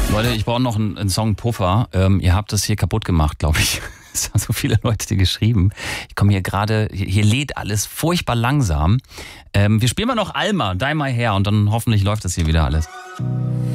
Leute, ich brauche noch einen Song Puffer. Ihr habt das hier kaputt gemacht, glaube ich. Es haben so viele Leute die geschrieben. Ich komme hier gerade, hier lädt alles furchtbar langsam. Wir spielen mal noch Alma, Dye My Hair und dann hoffentlich läuft das hier wieder alles.